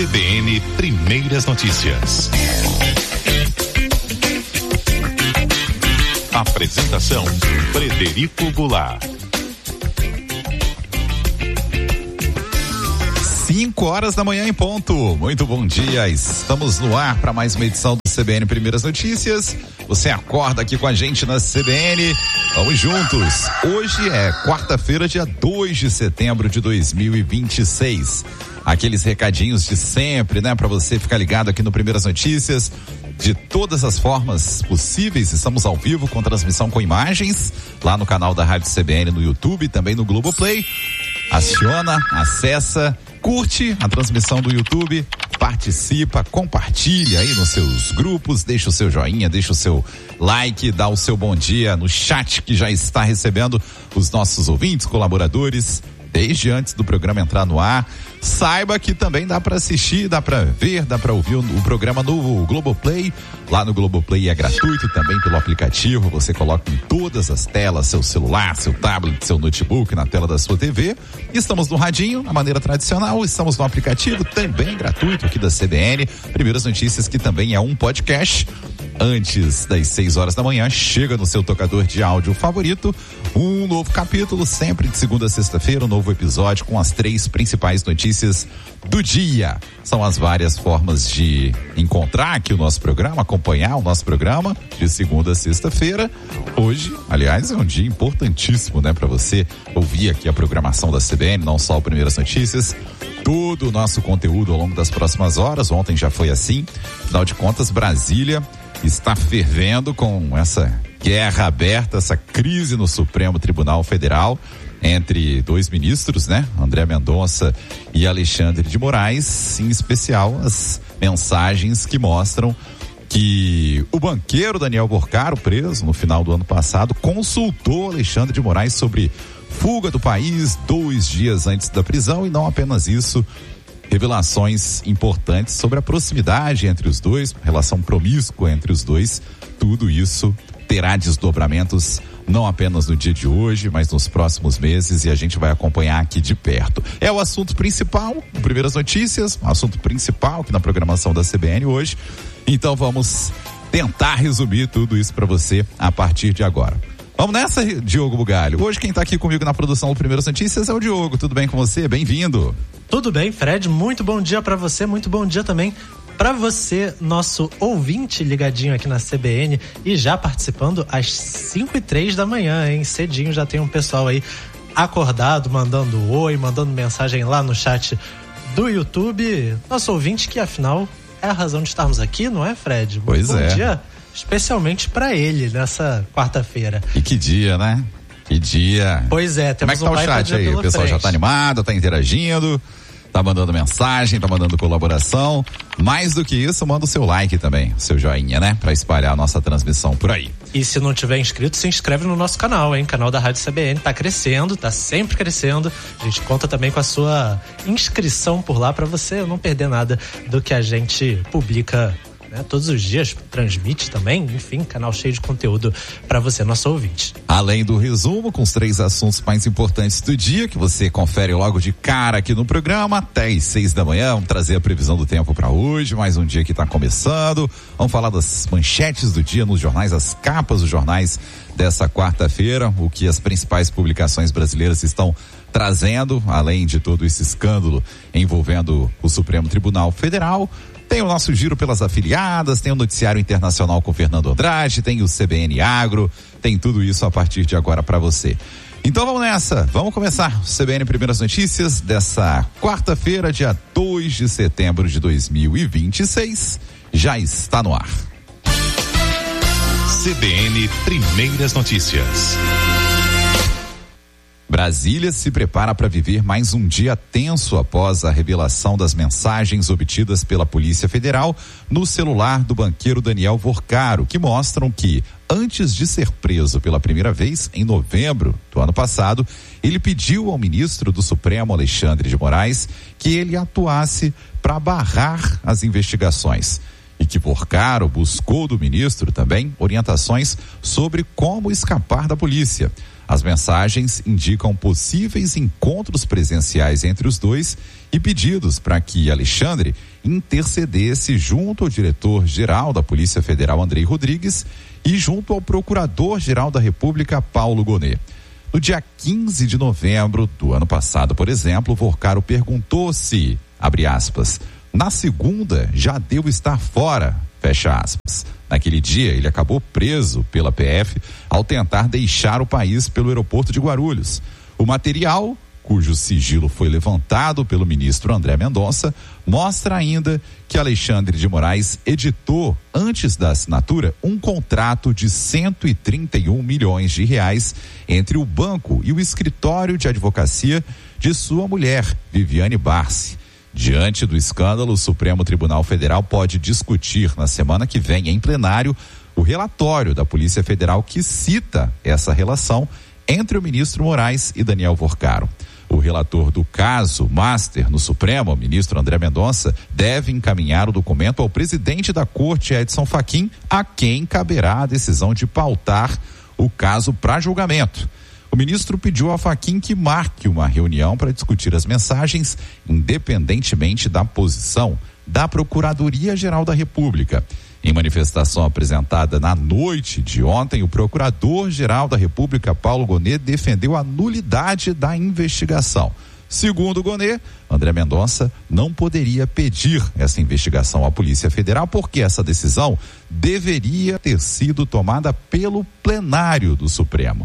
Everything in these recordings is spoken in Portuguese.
CBN Primeiras Notícias. Apresentação: Frederico Goulart. 5h da manhã em ponto. Muito bom dia. Estamos no ar para mais uma edição do CBN Primeiras Notícias. Você acorda aqui com a gente na CBN. Vamos juntos. Hoje é quarta-feira, dia 2 de setembro de 2026. Aqueles recadinhos de sempre, né? Para você ficar ligado aqui no Primeiras Notícias. De todas as formas possíveis, estamos ao vivo com transmissão com imagens lá no canal da Rádio CBN no YouTube, também no Globoplay. Aciona, acessa, curte a transmissão do YouTube, participa, compartilha aí nos seus grupos, deixa o seu joinha, deixa o seu like, dá o seu bom dia no chat que já está recebendo os nossos ouvintes, colaboradores, desde antes do programa entrar no ar. Saiba que também dá para assistir, dá para ver, dá para ouvir o programa no Globoplay. Lá no Globoplay é gratuito também pelo aplicativo. Você coloca em todas as telas, seu celular, seu tablet, seu notebook, na tela da sua TV. Estamos no radinho, a maneira tradicional. Estamos no aplicativo também gratuito aqui da CBN. Primeiras Notícias, que também é um podcast. Antes das 6h da manhã, chega no seu tocador de áudio favorito um novo capítulo, sempre de segunda a sexta-feira, um novo episódio com as 3 principais notícias do dia. São as várias formas de encontrar aqui o nosso programa, acompanhar o nosso programa de segunda a sexta-feira. Hoje, aliás, é um dia importantíssimo, né, para você ouvir aqui a programação da CBN, não só o Primeiras Notícias, todo o nosso conteúdo ao longo das próximas horas. Ontem já foi assim. Afinal de contas, Brasília está fervendo com essa guerra aberta, essa crise no Supremo Tribunal Federal entre 2 ministros, né? André Mendonça e Alexandre de Moraes, em especial as mensagens que mostram que o banqueiro Daniel Vorcaro, preso no final do ano passado, consultou Alexandre de Moraes sobre fuga do país 2 dias antes da prisão. E não apenas isso, revelações importantes sobre a proximidade entre os dois, relação promíscua entre os dois. Tudo isso terá desdobramentos não apenas no dia de hoje, mas nos próximos meses, e a gente vai acompanhar aqui de perto. É o assunto principal, Primeiras Notícias, o assunto principal aqui na programação da CBN hoje. Então vamos tentar resumir tudo isso para você a partir de agora. Vamos nessa, Diogo Bugalho. Hoje quem tá aqui comigo na produção do Primeiras Notícias é o Diogo. Tudo bem com você? Bem-vindo. Tudo bem, Fred. Muito bom dia para você, muito bom dia também para você, nosso ouvinte ligadinho aqui na CBN e já participando às 5h03 da manhã, hein? Cedinho já tem um pessoal aí acordado, mandando oi, mandando mensagem lá no chat do YouTube. Nosso ouvinte que, afinal, é a razão de estarmos aqui, não é, Fred? Pois é. Bom dia, especialmente para ele nessa quarta-feira. E que dia, né? Que dia. Pois é, temos Como é que tá o chat aí? O pessoal já tá animado, tá interagindo, tá mandando mensagem, tá mandando colaboração. Mais do que isso, manda o seu like também, o seu joinha, né? Pra espalhar a nossa transmissão por aí. E se não tiver inscrito, se inscreve no nosso canal, hein? Canal da Rádio CBN, tá crescendo, tá sempre crescendo. A gente conta também com a sua inscrição por lá pra você não perder nada do que a gente publica, né, todos os dias, transmite também, enfim, canal cheio de conteúdo para você, nosso ouvinte. Além do resumo com os 3 assuntos mais importantes do dia, que você confere logo de cara aqui no programa, até às 6 da manhã, vamos trazer a previsão do tempo para hoje, mais um dia que está começando, vamos falar das manchetes do dia nos jornais, as capas dos jornais dessa quarta-feira, o que as principais publicações brasileiras estão trazendo, além de todo esse escândalo envolvendo o Supremo Tribunal Federal. Tem o nosso giro pelas afiliadas, tem o noticiário internacional com Fernando Andrade, tem o CBN Agro, tem tudo isso a partir de agora para você. Então vamos nessa, vamos começar o CBN Primeiras Notícias dessa quarta-feira, dia 2 de setembro de 2026, já está no ar. CBN Primeiras Notícias. Brasília se prepara para viver mais um dia tenso após a revelação das mensagens obtidas pela Polícia Federal no celular do banqueiro Daniel Vorcaro, que mostram que, antes de ser preso pela primeira vez, em novembro do ano passado, ele pediu ao ministro do Supremo, Alexandre de Moraes, que ele atuasse para barrar as investigações. E que Porcaro buscou do ministro também orientações sobre como escapar da polícia. As mensagens indicam possíveis encontros presenciais entre os dois e pedidos para que Alexandre intercedesse junto ao diretor-geral da Polícia Federal, Andrei Rodrigues, e junto ao Procurador-Geral da República, Paulo Gonet. No dia 15 de novembro do ano passado, por exemplo, Porcaro perguntou se, abre aspas, na segunda já devo estar fora, fecha aspas. Naquele dia, ele acabou preso pela PF ao tentar deixar o país pelo aeroporto de Guarulhos. O material, cujo sigilo foi levantado pelo ministro André Mendonça, mostra ainda que Alexandre de Moraes editou, antes da assinatura, um contrato de 131 milhões de reais entre o banco e o escritório de advocacia de sua mulher, Viviane Barsi. Diante do escândalo, o Supremo Tribunal Federal pode discutir na semana que vem, em plenário, o relatório da Polícia Federal que cita essa relação entre o ministro Moraes e Daniel Porcaro. O relator do caso Master no Supremo, o ministro André Mendonça, deve encaminhar o documento ao presidente da Corte, Edson Fachin, a quem caberá a decisão de pautar o caso para julgamento. O ministro pediu a Fachin que marque uma reunião para discutir as mensagens, independentemente da posição da Procuradoria-Geral da República. Em manifestação apresentada na noite de ontem, o Procurador-Geral da República, Paulo Gonet, defendeu a nulidade da investigação. Segundo Gonet, André Mendonça não poderia pedir essa investigação à Polícia Federal porque essa decisão deveria ter sido tomada pelo plenário do Supremo.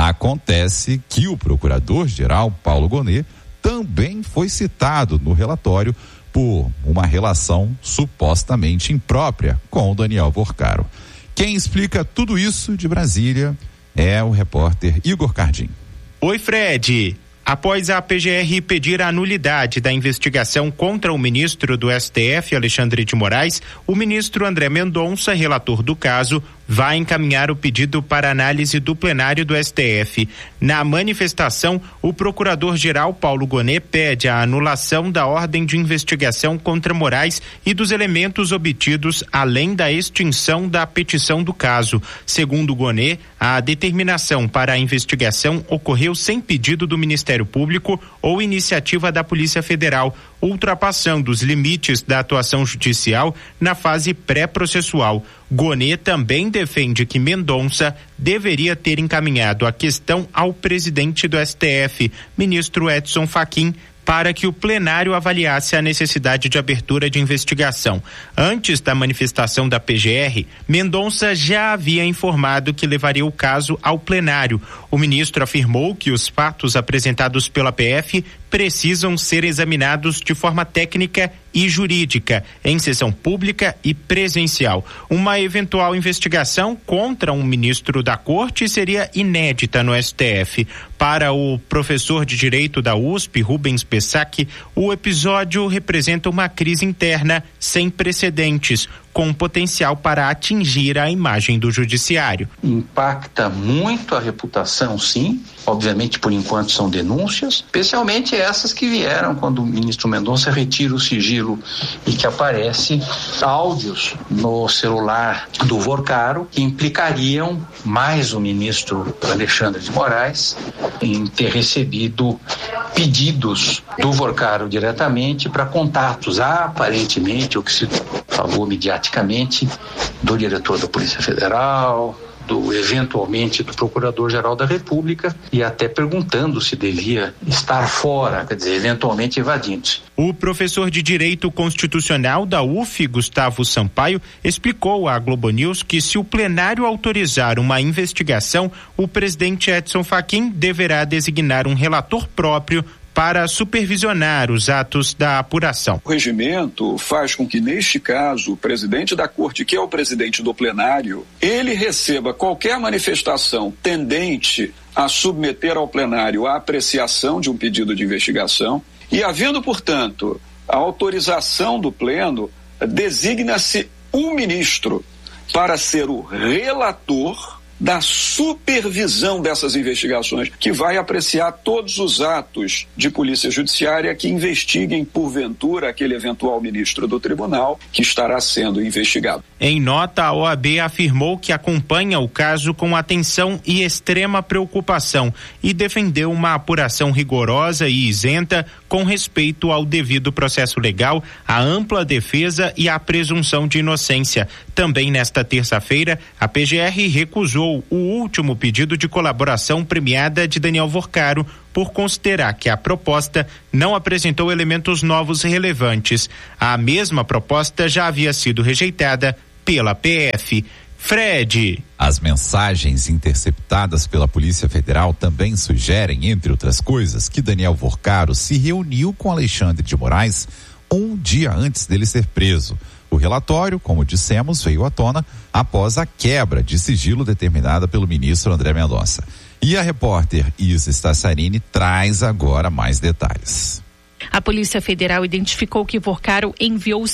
Acontece que o Procurador-Geral, Paulo Gonet, também foi citado no relatório por uma relação supostamente imprópria com o Daniel Porcaro. Quem explica tudo isso de Brasília é o repórter Igor Cardim. Oi, Fred. Após a PGR pedir a nulidade da investigação contra o ministro do STF, Alexandre de Moraes, o ministro André Mendonça, relator do caso, vai encaminhar o pedido para análise do plenário do STF. Na manifestação, o procurador-geral Paulo Gonet pede a anulação da ordem de investigação contra Moraes e dos elementos obtidos, além da extinção da petição do caso. Segundo Gonet, a determinação para a investigação ocorreu sem pedido do Ministério Público ou iniciativa da Polícia Federal, ultrapassando os limites da atuação judicial na fase pré-processual. Gonet também defende que Mendonça deveria ter encaminhado a questão ao presidente do STF, ministro Edson Fachin, para que o plenário avaliasse a necessidade de abertura de investigação. Antes da manifestação da PGR, Mendonça já havia informado que levaria o caso ao plenário. O ministro afirmou que os fatos apresentados pela PF precisam ser examinados de forma técnica e jurídica, em sessão pública e presencial. Uma eventual investigação contra um ministro da Corte seria inédita no STF. Para o professor de Direito da USP, Rubens Pessac, o episódio representa uma crise interna sem precedentes, com potencial para atingir a imagem do judiciário. Impacta muito a reputação, sim. Obviamente, por enquanto, são denúncias, especialmente essas que vieram quando o ministro Mendonça retira o sigilo e que aparece áudios no celular do Porcaro que implicariam mais o ministro Alexandre de Moraes em ter recebido pedidos do Porcaro diretamente para contatos, aparentemente, o que se falou mediaticamente, do diretor da Polícia Federal, eventualmente do Procurador-Geral da República, e até perguntando se devia estar fora, quer dizer, eventualmente evadindo-se. O professor de Direito Constitucional da UF, Gustavo Sampaio, explicou à Globo News que, se o plenário autorizar uma investigação, o presidente Edson Fachin deverá designar um relator próprio para supervisionar os atos da apuração. O regimento faz com que, neste caso, o presidente da Corte, que é o presidente do plenário, ele receba qualquer manifestação tendente a submeter ao plenário a apreciação de um pedido de investigação e, havendo, portanto, a autorização do pleno, designa-se um ministro para ser o relator da supervisão dessas investigações, que vai apreciar todos os atos de polícia judiciária que investiguem, porventura, aquele eventual ministro do tribunal que estará sendo investigado. Em nota, a OAB afirmou que acompanha o caso com atenção e extrema preocupação e defendeu uma apuração rigorosa e isenta com respeito ao devido processo legal, à ampla defesa e à presunção de inocência. Também nesta terça-feira, a PGR recusou o último pedido de colaboração premiada de Daniel Vorcaro por considerar que a proposta não apresentou elementos novos relevantes. A mesma proposta já havia sido rejeitada pela PF. Fred. As mensagens interceptadas pela Polícia Federal também sugerem, entre outras coisas, que Daniel Vorcaro se reuniu com Alexandre de Moraes um dia antes dele ser preso. O relatório, como dissemos, veio à tona após a quebra de sigilo determinada pelo ministro André Mendonça. E a repórter Isa Stassarini traz agora mais detalhes. A Polícia Federal identificou que Vorcaro enviou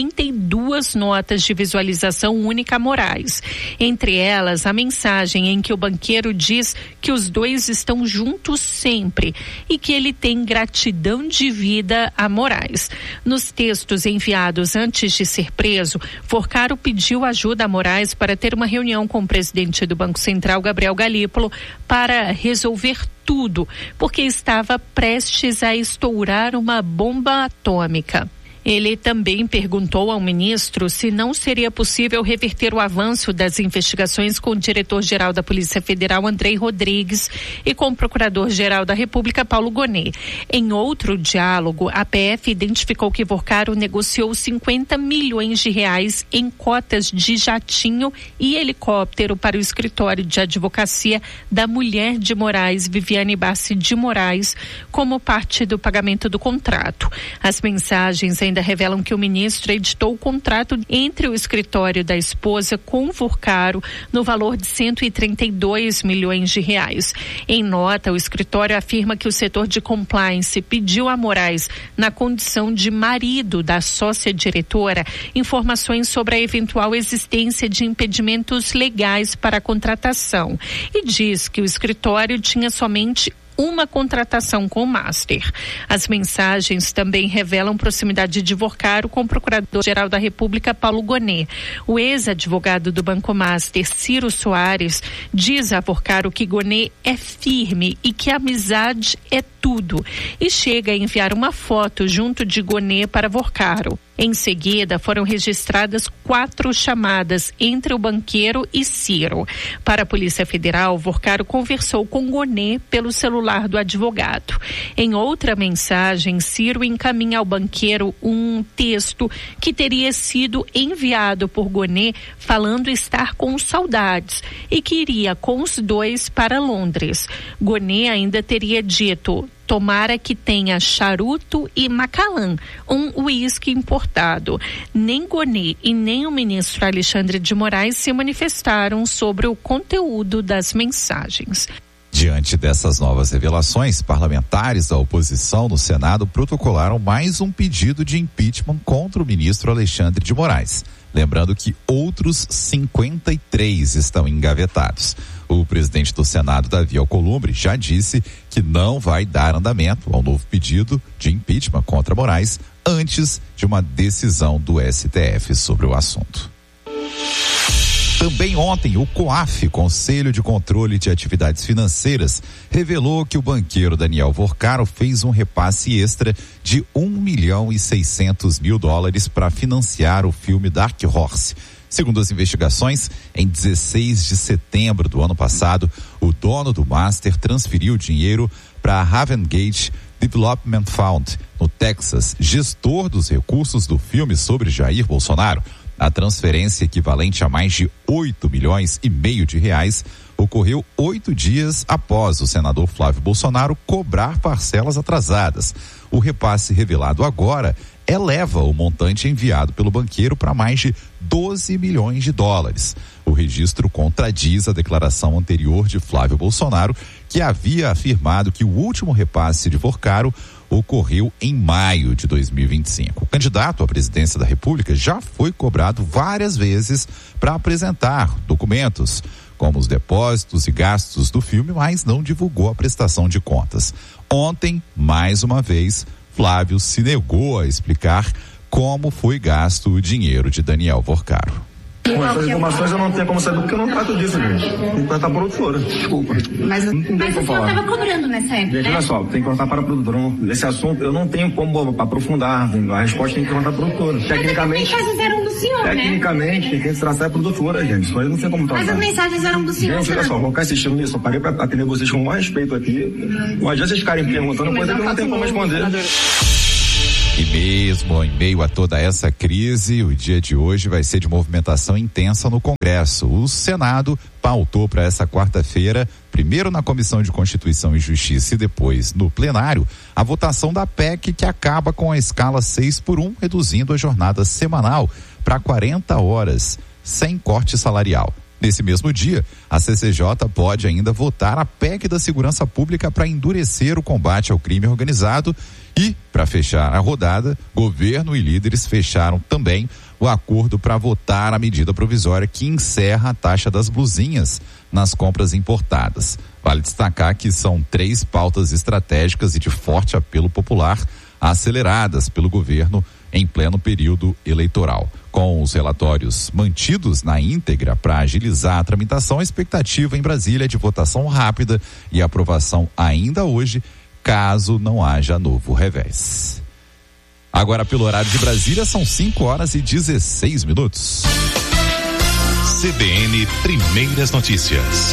52 notas de visualização única a Moraes. Entre elas, a mensagem em que o banqueiro diz que os dois estão juntos sempre e que ele tem gratidão de vida a Moraes. Nos textos enviados antes de ser preso, Vorcaro pediu ajuda a Moraes para ter uma reunião com o presidente do Banco Central, Gabriel Galípolo, para resolver tudo, porque estava prestes a estourar uma bomba atômica. Ele também perguntou ao ministro se não seria possível reverter o avanço das investigações com o diretor-geral da Polícia Federal, Andrei Rodrigues, e com o procurador-geral da República, Paulo Gonet. Em outro diálogo, a PF identificou que Vorcaro negociou 50 milhões de reais em cotas de jatinho e helicóptero para o escritório de advocacia da mulher de Moraes, Viviane Bassi de Moraes, como parte do pagamento do contrato. As mensagens ainda revelam que o ministro editou o contrato entre o escritório da esposa com Vorcaro no valor de 132 milhões de reais. Em nota, o escritório afirma que o setor de compliance pediu a Moraes, na condição de marido da sócia diretora, informações sobre a eventual existência de impedimentos legais para a contratação e diz que o escritório tinha somente uma contratação com o Master. As mensagens também revelam proximidade de Vorcaro com o Procurador-Geral da República, Paulo Gonet. O ex-advogado do Banco Master, Ciro Soares, diz a Vorcaro que Gonet é firme e que a amizade é tudo, e chega a enviar uma foto junto de Gonet para Vorcaro. Em seguida, foram registradas 4 chamadas entre o banqueiro e Ciro. Para a Polícia Federal, Vorcaro conversou com Gonet pelo celular do advogado. Em outra mensagem, Ciro encaminha ao banqueiro um texto que teria sido enviado por Gonet falando estar com saudades e que iria com os dois para Londres. Gonet ainda teria dito: tomara que tenha charuto e Macallan, um uísque importado. Nem Gonet e nem o ministro Alexandre de Moraes se manifestaram sobre o conteúdo das mensagens. Diante dessas novas revelações, parlamentares da oposição no Senado protocolaram mais um pedido de impeachment contra o ministro Alexandre de Moraes. Lembrando que outros 53 estão engavetados. O presidente do Senado, Davi Alcolumbre, já disse que não vai dar andamento ao novo pedido de impeachment contra Moraes antes de uma decisão do STF sobre o assunto. Também ontem, o COAF, Conselho de Controle de Atividades Financeiras, revelou que o banqueiro Daniel Vorcaro fez um repasse extra de $1.600.000 para financiar o filme Dark Horse. Segundo as investigações, em 16 de setembro do ano passado, o dono do Master transferiu dinheiro para a Havengate Development Fund, no Texas, gestor dos recursos do filme sobre Jair Bolsonaro. A transferência, equivalente a mais de 8,5 milhões de reais, ocorreu 8 dias após o senador Flávio Bolsonaro cobrar parcelas atrasadas. O repasse revelado agora eleva o montante enviado pelo banqueiro para mais de 12 milhões de dólares. O registro contradiz a declaração anterior de Flávio Bolsonaro, que havia afirmado que o último repasse de Vorcaro ocorreu em maio de 2025. O candidato à presidência da República já foi cobrado várias vezes para apresentar documentos como os depósitos e gastos do filme, mas não divulgou a prestação de contas. Ontem, mais uma vez, Flávio se negou a explicar como foi gasto o dinheiro de Daniel Vorcaro. Com essas informações eu não tenho como saber porque eu não trato disso, gente. Tem que cortar para a produtora, desculpa. Mas o senhor estava cobrando nessa época, gente, olha só, tem que cortar para a produtora. Esse assunto eu não tenho como aprofundar, a resposta tem que cortar para a produtora. Tecnicamente, as mensagens eram do senhor, tecnicamente, quem tem que traçar é a produtora, gente. Isso aí não sei como tratar. Mas as mensagens eram do senhor. Gente, olha só, vou ficar assistindo nisso, eu parei para atender vocês com o maior respeito aqui. Não adianta vocês ficarem perguntando coisa que eu não tenho como responder. E mesmo em meio a toda essa crise, o dia de hoje vai ser de movimentação intensa no Congresso. O Senado pautou para essa quarta-feira, primeiro na Comissão de Constituição e Justiça e depois no plenário, a votação da PEC que acaba com a escala 6x1, reduzindo a jornada semanal para 40 horas, sem corte salarial. Nesse mesmo dia, a CCJ pode ainda votar a PEC da Segurança Pública para endurecer o combate ao crime organizado e, para fechar a rodada, governo e líderes fecharam também o acordo para votar a medida provisória que encerra a taxa das blusinhas nas compras importadas. Vale destacar que são 3 pautas estratégicas e de forte apelo popular aceleradas pelo governo em pleno período eleitoral. Com os relatórios mantidos na íntegra para agilizar a tramitação, a expectativa em Brasília é de votação rápida e aprovação ainda hoje, caso não haja novo revés. Agora, pelo horário de Brasília, são 5h16. CBN Primeiras Notícias.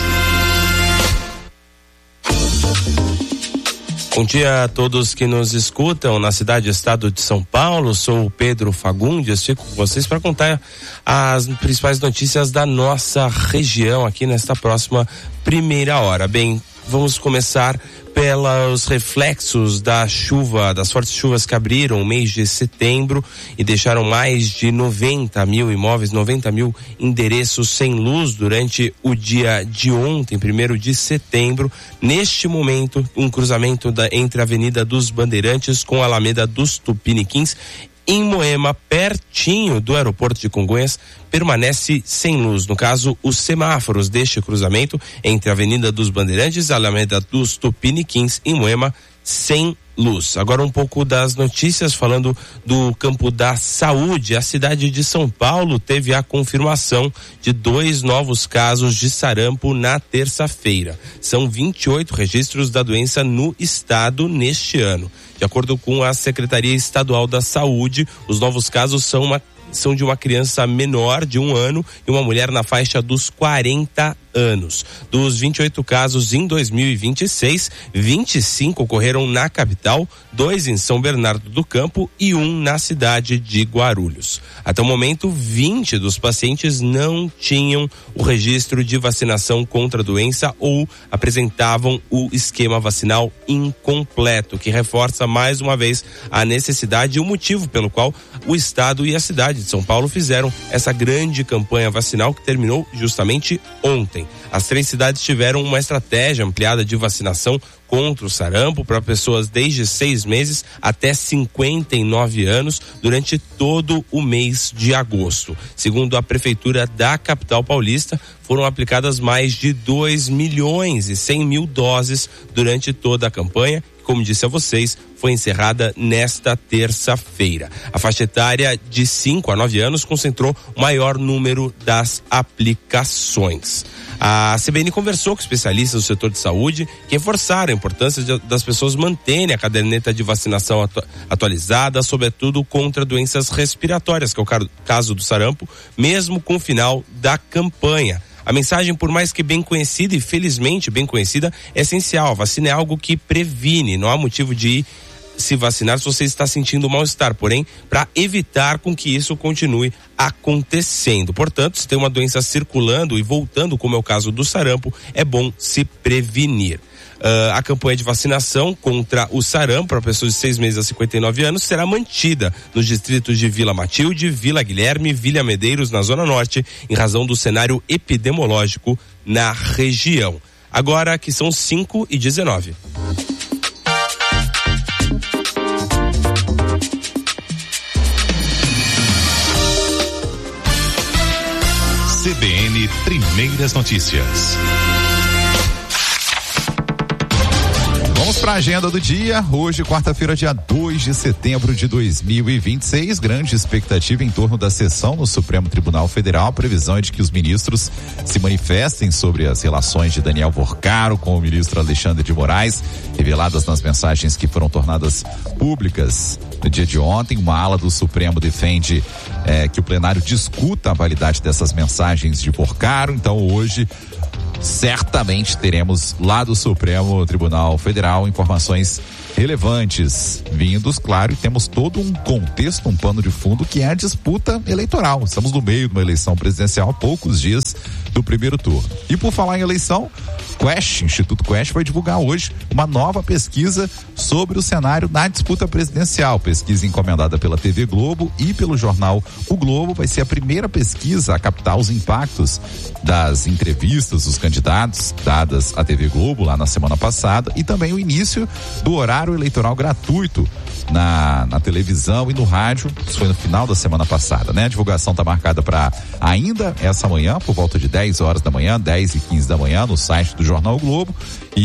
Bom dia a todos que nos escutam na cidade e estado de São Paulo. Sou o Pedro Fagundes, fico com vocês para contar as principais notícias da nossa região aqui nesta próxima primeira hora. Bem, vamos começar pelos reflexos da chuva, das fortes chuvas que abriram o mês de setembro e deixaram mais de 90 mil imóveis, 90 mil endereços sem luz durante o dia de ontem, 1º de setembro. Neste momento, um cruzamento entre a Avenida dos Bandeirantes com a Alameda dos Tupiniquins, em Moema, pertinho do aeroporto de Congonhas, permanece sem luz. No caso, os semáforos deste cruzamento entre a Avenida dos Bandeirantes e a Alameda dos Tupiniquins, em Moema, sem luz. Agora um pouco das notícias, falando do campo da saúde. A cidade de São Paulo teve a confirmação de 2 novos casos de sarampo na terça-feira. São 28 registros da doença no estado neste ano. De acordo com a Secretaria Estadual da Saúde, os novos casos são de uma criança menor de 1 ano e uma mulher na faixa dos 40 anos. Dos 28 casos em 2026, 25 ocorreram na capital, 2 em São Bernardo do Campo e 1 na cidade de Guarulhos. Até o momento, 20 dos pacientes não tinham o registro de vacinação contra a doença ou apresentavam o esquema vacinal incompleto, que reforça mais uma vez a necessidade e o motivo pelo qual o estado e a cidade de São Paulo fizeram essa grande campanha vacinal que terminou justamente ontem. As 3 cidades tiveram uma estratégia ampliada de vacinação contra o sarampo para pessoas desde 6 meses até 59 anos durante todo o mês de agosto. Segundo a Prefeitura da capital paulista, foram aplicadas mais de 2.100.000 doses durante toda a campanha. Como disse a vocês, foi encerrada nesta terça-feira. A faixa etária de 5 a 9 anos concentrou o maior número das aplicações. A CBN conversou com especialistas do setor de saúde que reforçaram a importância das pessoas manterem a caderneta de vacinação atualizada, sobretudo contra doenças respiratórias, que é o caso do sarampo, mesmo com o final da campanha. A mensagem, por mais que bem conhecida e felizmente bem conhecida, é essencial. A vacina é algo que previne, não há motivo de ir se vacinar se você está sentindo mal-estar, porém, para evitar com que isso continue acontecendo. Portanto, se tem uma doença circulando e voltando, como é o caso do sarampo, é bom se prevenir. A campanha de vacinação contra o sarampo para pessoas de 6 meses a 59 anos será mantida nos distritos de Vila Matilde, Vila Guilherme, Vila Medeiros, na Zona Norte, em razão do cenário epidemiológico na região. Agora que são 5h19. CBN CBN Primeiras Notícias. Vamos para a agenda do dia. Hoje, quarta-feira, dia 2 de setembro de 2026. Grande expectativa em torno da sessão no Supremo Tribunal Federal. A previsão é de que os ministros se manifestem sobre as relações de Daniel Porcaro com o ministro Alexandre de Moraes, reveladas nas mensagens que foram tornadas públicas no dia de ontem. Uma ala do Supremo defende que o plenário discuta a validade dessas mensagens de Porcaro. Então, hoje, certamente teremos lá do Supremo Tribunal Federal informações relevantes vindos, claro, e temos todo um contexto, um pano de fundo que é a disputa eleitoral. Estamos no meio de uma eleição presidencial, a poucos dias do primeiro turno. E por falar em eleição, Instituto Quest vai divulgar hoje uma nova pesquisa sobre o cenário na disputa presidencial. Pesquisa encomendada pela TV Globo e pelo jornal O Globo. Vai ser a primeira pesquisa a captar os impactos das entrevistas dos candidatos dadas à TV Globo lá na semana passada e também o início do horário eleitoral gratuito na televisão e no rádio. Isso foi no final da semana passada, né? A divulgação está marcada para ainda essa manhã, por volta de 10 horas da manhã, 10h15 da manhã, no site do Jornal o Globo.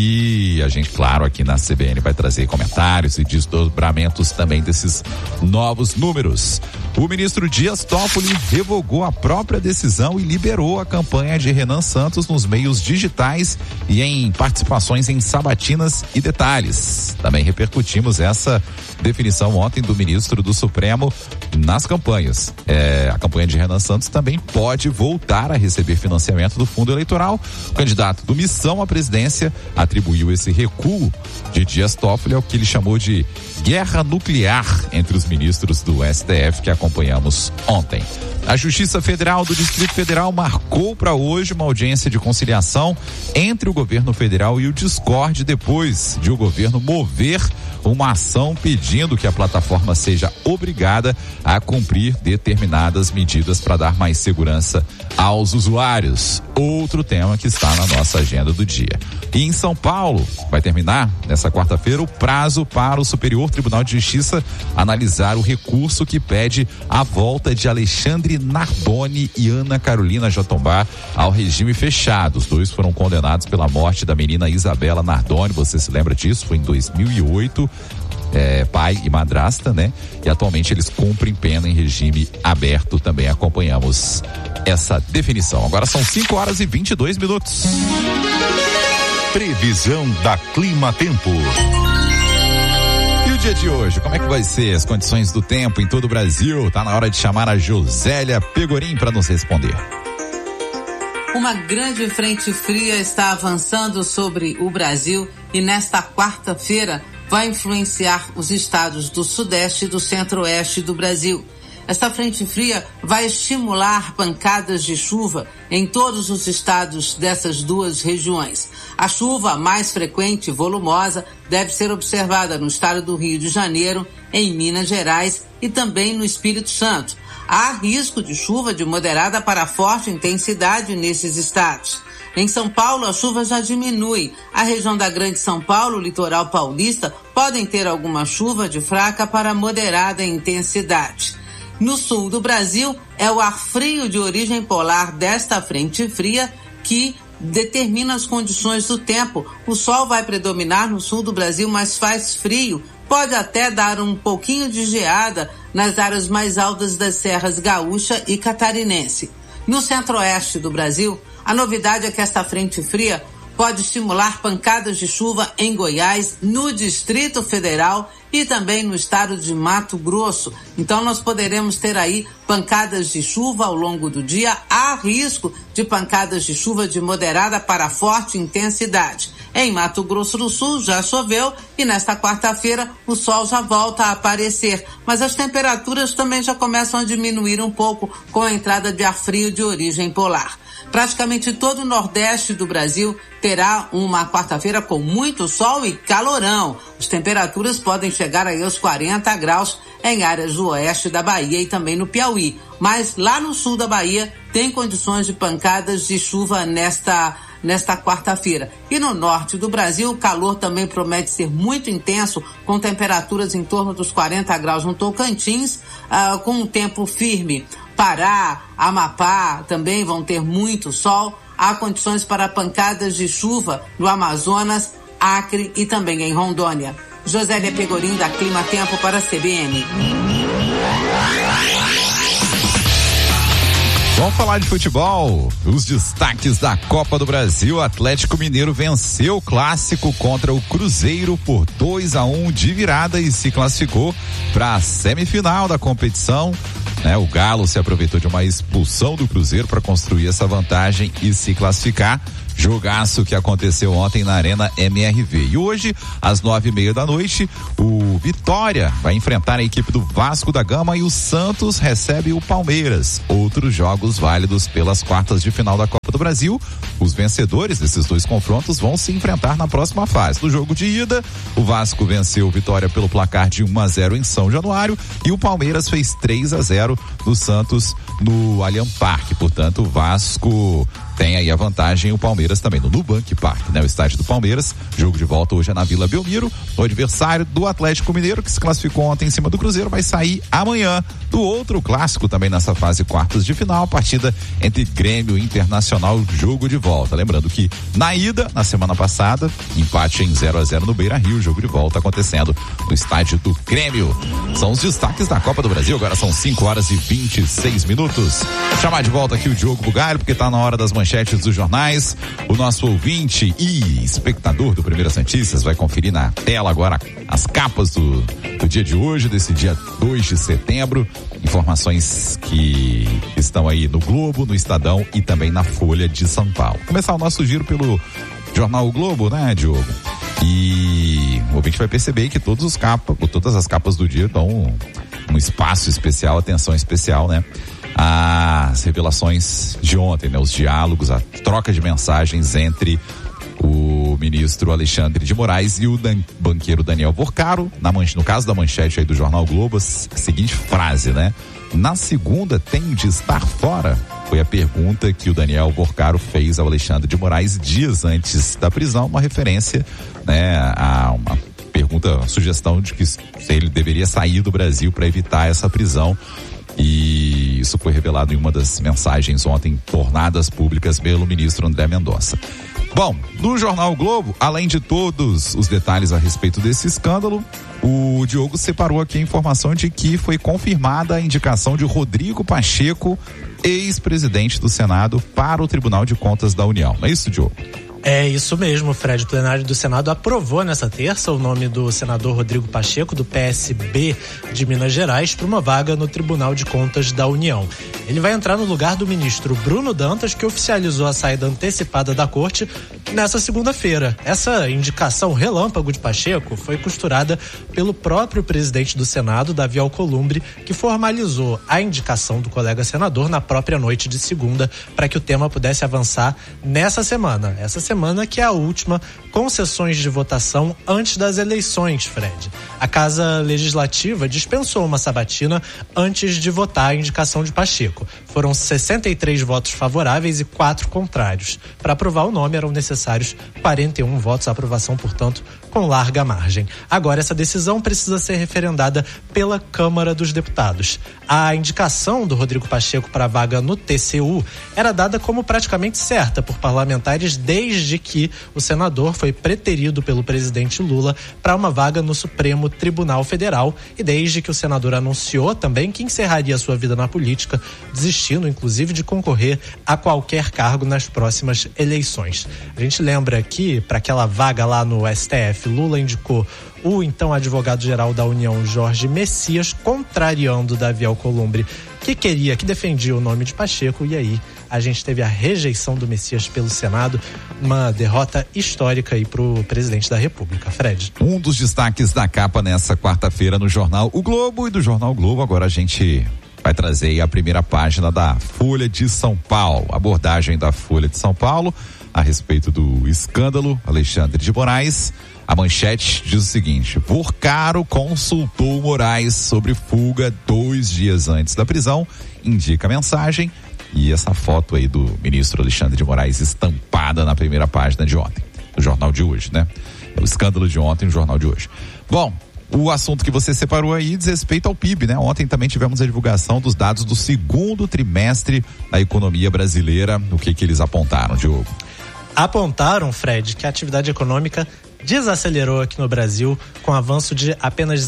E a gente, claro, aqui na CBN vai trazer comentários e desdobramentos também desses novos números. O ministro Dias Toffoli revogou a própria decisão e liberou a campanha de Renan Santos nos meios digitais e em participações em sabatinas e detalhes. Também repercutimos essa definição ontem do ministro do Supremo nas campanhas. A campanha de Renan Santos também pode voltar a receber financiamento do fundo eleitoral. O candidato do Missão à presidência atribuiu esse recuo de Dias Toffoli ao que ele chamou de guerra nuclear entre os ministros do STF que acompanhamos ontem. A Justiça Federal do Distrito Federal marcou para hoje uma audiência de conciliação entre o governo federal e o Discord depois de o governo mover uma ação pedindo que a plataforma seja obrigada a cumprir determinadas medidas para dar mais segurança aos usuários. Outro tema que está na nossa agenda do dia. E em São Paulo, vai terminar nessa quarta-feira o prazo para o Superior Tribunal de Justiça analisar o recurso que pede a volta de Alexandre Nardoni e Ana Carolina Jatombá ao regime fechado. Os dois foram condenados pela morte da menina Isabela Nardoni. Você se lembra disso? Foi em 2008. Pai e madrasta, né? E atualmente eles cumprem pena em regime aberto. Também acompanhamos essa definição. Agora são 5h22. Previsão da Clima Tempo. E o dia de hoje, como é que vai ser as condições do tempo em todo o Brasil? Tá na hora de chamar a Josélia Pegorim para nos responder. Uma grande frente fria está avançando sobre o Brasil e nesta quarta-feira vai influenciar os estados do Sudeste e do Centro-Oeste do Brasil. Esta frente fria vai estimular pancadas de chuva em todos os estados dessas duas regiões. A chuva mais frequente e volumosa deve ser observada no estado do Rio de Janeiro, em Minas Gerais e também no Espírito Santo. Há risco de chuva de moderada para forte intensidade nesses estados. Em São Paulo, a chuva já diminui. A região da Grande São Paulo, o litoral paulista, podem ter alguma chuva de fraca para moderada intensidade. No sul do Brasil, é o ar frio de origem polar desta frente fria que determina as condições do tempo. O sol vai predominar no sul do Brasil, mas faz frio. Pode até dar um pouquinho de geada nas áreas mais altas das serras gaúcha e catarinense. No centro-oeste do Brasil, a novidade é que esta frente fria pode estimular pancadas de chuva em Goiás, no Distrito Federal e também no estado de Mato Grosso. Então nós poderemos ter aí pancadas de chuva ao longo do dia. Há risco de pancadas de chuva de moderada para forte intensidade. Em Mato Grosso do Sul já choveu e nesta quarta-feira o sol já volta a aparecer, mas as temperaturas também já começam a diminuir um pouco com a entrada de ar frio de origem polar. Praticamente todo o Nordeste do Brasil terá uma quarta-feira com muito sol e calorão. As temperaturas podem chegar aí aos 40 graus em áreas do oeste da Bahia e também no Piauí. Mas lá no sul da Bahia tem condições de pancadas de chuva nesta quarta-feira. E no norte do Brasil, o calor também promete ser muito intenso, com temperaturas em torno dos 40 graus no Tocantins, com um tempo firme Pará, Amapá também vão ter muito sol. Há condições para pancadas de chuva no Amazonas, Acre e também em Rondônia. Josélia Pegorim, da Clima Tempo para a CBN. Vamos falar de futebol. Os destaques da Copa do Brasil. O Atlético Mineiro venceu o clássico contra o Cruzeiro por 2-1 de virada e se classificou para a semifinal da competição. O Galo se aproveitou de uma expulsão do Cruzeiro para construir essa vantagem e se classificar. Jogaço que aconteceu ontem na Arena MRV. E hoje, às 9:30 da noite, o Vitória vai enfrentar a equipe do Vasco da Gama e o Santos recebe o Palmeiras. Outros jogos válidos pelas quartas de final da Copa do Brasil. Os vencedores desses dois confrontos vão se enfrentar na próxima fase. No jogo de ida, o Vasco venceu o Vitória pelo placar de 1-0 em São Januário e o Palmeiras fez 3-0 no Santos no Allianz Parque. Portanto, o Vasco tem aí a vantagem, o Palmeiras também no Nubank Park, o estádio do Palmeiras. Jogo de volta hoje é na Vila Belmiro. O adversário do Atlético Mineiro, que se classificou ontem em cima do Cruzeiro, vai sair amanhã do outro clássico também nessa fase quartas de final, partida entre Grêmio e Internacional, jogo de volta.Lembrando que na ida, na semana passada, empate em 0-0 no Beira-Rio, jogo de volta acontecendo no estádio do Grêmio. São os destaques da Copa do Brasil, agora são 5:26. Chamar de volta aqui o Diogo Bugalho, porque tá na hora das manchetes dos jornais. O nosso ouvinte e espectador do Primeiras Notícias vai conferir na tela agora as capas do dia de hoje, desse dia 2 de setembro. Informações que estão aí no Globo, no Estadão e também na Folha de São Paulo. Começar o nosso giro pelo jornal O Globo, Diogo? E o ouvinte vai perceber que todas as capas do dia dão um espaço especial, atenção especial, as revelações de ontem, os diálogos, a troca de mensagens entre o ministro Alexandre de Moraes e o banqueiro Daniel Vorcaro. No caso da manchete aí do jornal Globo, a seguinte frase, na segunda tem de estar fora? Foi a pergunta que o Daniel Vorcaro fez ao Alexandre de Moraes dias antes da prisão, uma referência, a uma pergunta, sugestão de que ele deveria sair do Brasil para evitar essa prisão. E isso foi revelado em uma das mensagens ontem tornadas públicas pelo ministro André Mendonça. Bom, no jornal Globo, além de todos os detalhes a respeito desse escândalo, o Diogo separou aqui a informação de que foi confirmada a indicação de Rodrigo Pacheco, ex-presidente do Senado, para o Tribunal de Contas da União. Não é isso, Diogo? É isso mesmo, Fred. O plenário do Senado aprovou nessa terça o nome do senador Rodrigo Pacheco, do PSB de Minas Gerais, para uma vaga no Tribunal de Contas da União. Ele vai entrar no lugar do ministro Bruno Dantas, que oficializou a saída antecipada da corte nessa segunda-feira. Essa indicação relâmpago de Pacheco foi costurada pelo próprio presidente do Senado, Davi Alcolumbre, que formalizou a indicação do colega senador na própria noite de segunda, para que o tema pudesse avançar nessa semana. Essa semana que é a última com sessões de votação antes das eleições, Fred. A Casa Legislativa dispensou uma sabatina antes de votar a indicação de Pacheco. Foram 63 votos favoráveis e 4 contrários. Para aprovar o nome eram necessários 41 votos, a aprovação, portanto, com larga margem. Agora, essa decisão precisa ser referendada pela Câmara dos Deputados. A indicação do Rodrigo Pacheco para a vaga no TCU era dada como praticamente certa por parlamentares desde que o senador foi preterido pelo presidente Lula para uma vaga no Supremo Tribunal Federal e desde que o senador anunciou também que encerraria sua vida na política, desistindo inclusive de concorrer a qualquer cargo nas próximas eleições. A gente lembra que para aquela vaga lá no STF, Lula indicou o então advogado-geral da União, Jorge Messias, contrariando Davi Alcolumbre, que defendia o nome de Pacheco, e aí a gente teve a rejeição do Messias pelo Senado, uma derrota histórica aí pro presidente da República. Fred. Um dos destaques da capa nessa quarta-feira no jornal O Globo, e do jornal O Globo agora a gente vai trazer aí a primeira página da Folha de São Paulo, abordagem da Folha de São Paulo a respeito do escândalo Alexandre de Moraes. A manchete diz o seguinte: Vorcaro consultou Moraes sobre fuga 2 dias antes da prisão, indica a mensagem, e essa foto aí do ministro Alexandre de Moraes estampada na primeira página de ontem, do jornal de hoje, É o escândalo de ontem, no jornal de hoje. Bom, O assunto que você separou aí diz respeito ao PIB, né? Ontem também tivemos a divulgação dos dados do segundo trimestre da economia brasileira. O que eles apontaram, Diogo? Apontaram, Fred, que a atividade econômica desacelerou aqui no Brasil, com avanço de apenas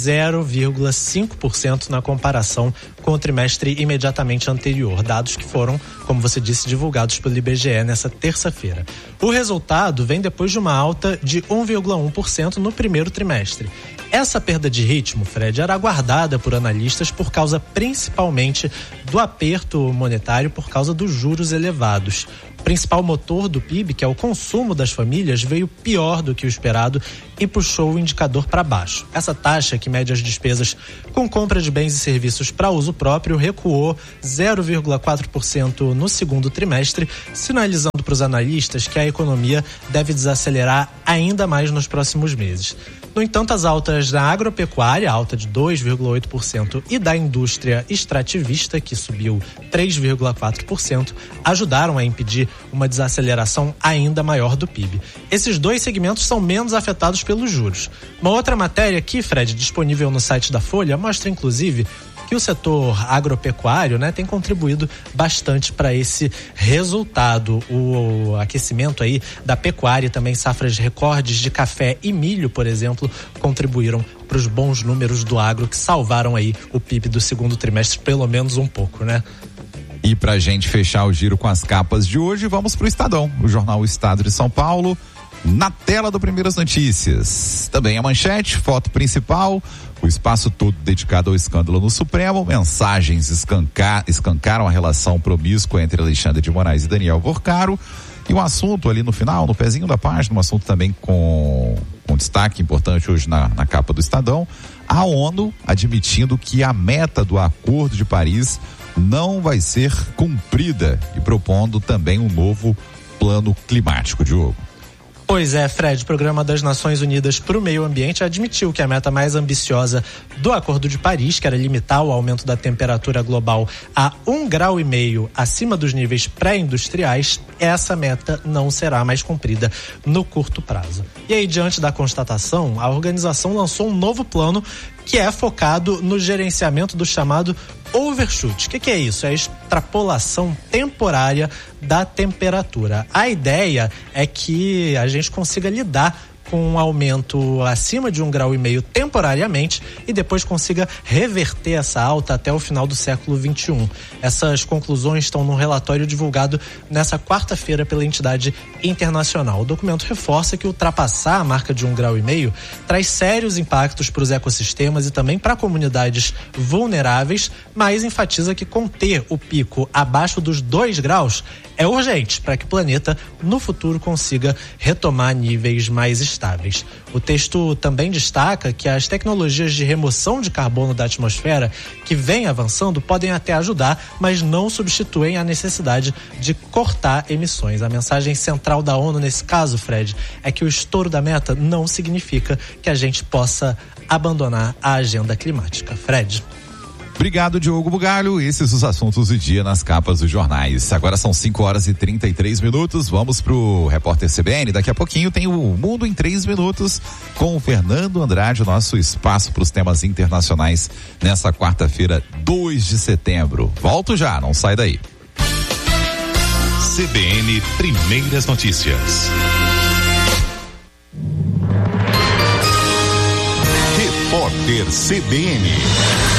0,5% na comparação com o trimestre imediatamente anterior, dados que foram, como você disse, divulgados pelo IBGE nessa terça-feira. O resultado vem depois de uma alta de 1,1% no primeiro trimestre. Essa perda de ritmo, Fred, era aguardada por analistas por causa principalmente do aperto monetário por causa dos juros elevados. O principal motor do PIB, que é o consumo das famílias, veio pior do que o esperado e puxou o indicador para baixo. Essa taxa, que mede as despesas com compra de bens e serviços para uso próprio, recuou 0,4% no segundo trimestre, sinalizando para os analistas que a economia deve desacelerar ainda mais nos próximos meses. No entanto, as altas da agropecuária, alta de 2,8%, e da indústria extrativista, que subiu 3,4%, ajudaram a impedir uma desaceleração ainda maior do PIB. Esses dois segmentos são menos afetados pelos juros. Uma outra matéria aqui, Fred, disponível no site da Folha, mostra inclusive que o setor agropecuário, né, tem contribuído bastante para esse resultado. O aquecimento aí da pecuária e também safras recordes de café e milho, por exemplo, contribuíram para os bons números do agro que salvaram aí o PIB do segundo trimestre, pelo menos um pouco, né? E pra gente fechar o giro com as capas de hoje, vamos pro Estadão, o jornal O Estado de São Paulo. Na tela do Primeiras Notícias, também a manchete, foto principal, o espaço todo dedicado ao escândalo no Supremo. Mensagens escancaram a relação promíscua entre Alexandre de Moraes e Daniel Vorcaro. E um assunto ali no final, no pezinho da página, um assunto também com destaque importante hoje na capa do Estadão, a ONU admitindo que a meta do Acordo de Paris não vai ser cumprida e propondo também um novo plano climático, Diogo. Pois é, Fred, o Programa das Nações Unidas para o Meio Ambiente admitiu que a meta mais ambiciosa do Acordo de Paris, que era limitar o aumento da temperatura global a 1,5 grau acima dos níveis pré-industriais, essa meta não será mais cumprida no curto prazo. E aí, diante da constatação, a organização lançou um novo plano que é focado no gerenciamento do chamado overshoot. O que é isso? É a extrapolação temporária da temperatura. A ideia é que a gente consiga lidar com um aumento acima de 1,5 grau temporariamente e depois consiga reverter essa alta até o final do século XXI. Essas conclusões estão num relatório divulgado nessa quarta-feira pela entidade internacional. O documento reforça que ultrapassar a marca de 1,5 grau traz sérios impactos para os ecossistemas e também para comunidades vulneráveis, mas enfatiza que conter o pico abaixo dos 2 graus é urgente para que o planeta no futuro consiga retomar níveis mais estáveis. O texto também destaca que as tecnologias de remoção de carbono da atmosfera que vêm avançando podem até ajudar, mas não substituem a necessidade de cortar emissões. A mensagem central da ONU nesse caso, Fred, é que o estouro da meta não significa que a gente possa abandonar a agenda climática. Fred. Obrigado, Diogo Bugalho. Esses os assuntos do dia nas capas dos jornais. Agora são 5h33. Vamos pro Repórter CBN. Daqui a pouquinho tem o Mundo em 3 Minutos com o Fernando Andrade, nosso espaço para os temas internacionais nessa quarta-feira, 2 de setembro. Volto já, não sai daí. CBN Primeiras Notícias. Repórter CBN.